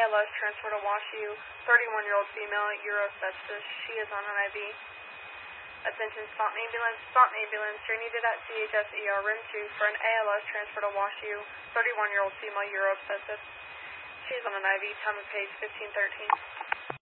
ALS transfer to WashU, 31-year-old female, urosepsis. She is on an IV. Attention, Spot ambulance, journey to that CHS-ER room 2 for an ALS transfer to WashU, 31-year-old female, urosepsis. She is on an IV, time of page 1513.